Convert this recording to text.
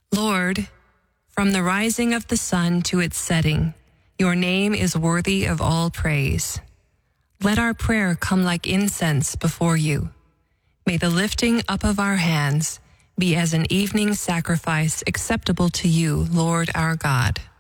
Lord, from the rising of the sun to its setting, your name is worthy of all praise. Let our prayer come like incense before you. May the lifting up of our hands be as an evening sacrifice acceptable to you, Lord our God.